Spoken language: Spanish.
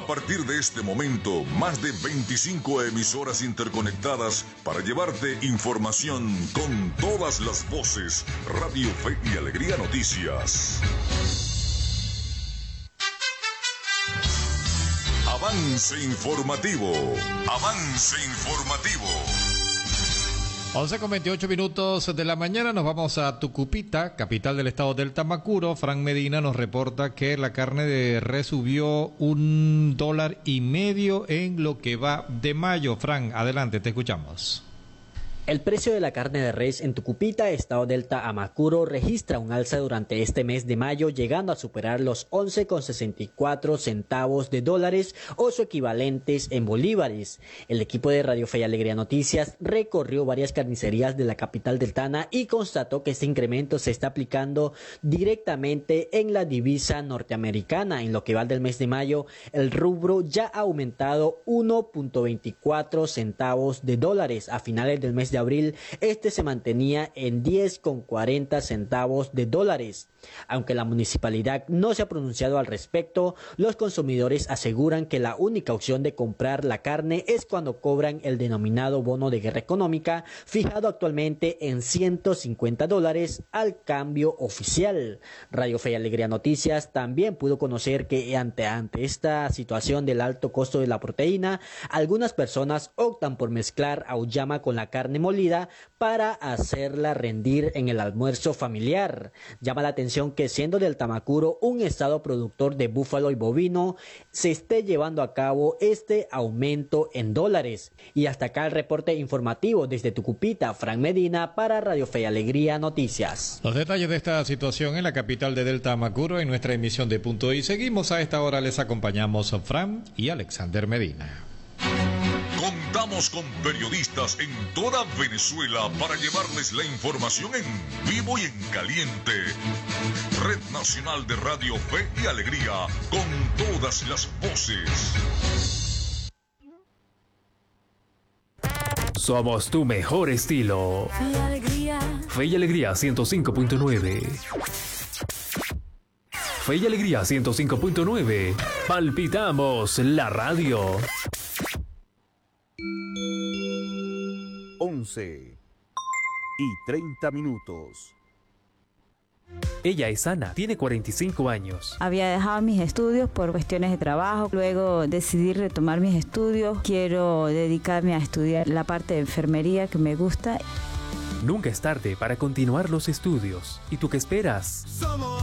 partir de este momento, más de 25 emisoras interconectadas para llevarte información con todas las voces. Radio Fe y Alegría Noticias. Avance informativo. Avance informativo. 11:28 de la mañana, nos vamos a Tucupita, capital del estado del Tamacuro. Frank Medina nos reporta que la carne de res subió $1.50 en lo que va de mayo. Frank, adelante, te escuchamos. El precio de la carne de res en Tucupita, estado del Tamacuro, registra un alza durante este mes de mayo, llegando a superar los 11,64 centavos de dólares o su equivalentes en bolívares. El equipo de Radio Fe y Alegría Noticias recorrió varias carnicerías de la capital del Tana y constató que este incremento se está aplicando directamente en la divisa norteamericana. En lo que va del mes de mayo, el rubro ya ha aumentado 1,24 centavos de dólares. A finales del mes de abril, este se mantenía en 10,40 centavos de dólares. Aunque la municipalidad no se ha pronunciado al respecto, los consumidores aseguran que la única opción de comprar la carne es cuando cobran el denominado bono de guerra económica, fijado actualmente en $150 al cambio oficial. Radio Fe y Alegría Noticias también pudo conocer que ante esta situación del alto costo de la proteína, algunas personas optan por mezclar auyama con la carne molida para hacerla rendir en el almuerzo familiar. Llama la atención que, siendo del Tamacuro un estado productor de búfalo y bovino, se esté llevando a cabo este aumento en dólares. Y hasta acá el reporte informativo desde Tucupita. Frank Medina para Radio Fe y Alegría Noticias. Los detalles de esta situación en la capital de Del Tamacuro en nuestra emisión de Punto Y. Seguimos a esta hora, les acompañamos a Fran y Alexander Medina. Contamos con periodistas en toda Venezuela para llevarles la información en vivo y en caliente. Red Nacional de Radio Fe y Alegría, con todas las voces. Somos tu mejor estilo. Fe y Alegría. Fe y Alegría 105.9. Fe y Alegría 105.9. Palpitamos la radio. 11:30. Ella es Ana, tiene 45 años. Había dejado mis estudios por cuestiones de trabajo, luego decidí retomar mis estudios. Quiero dedicarme a estudiar la parte de enfermería que me gusta. Nunca es tarde para continuar los estudios. ¿Y tú qué esperas?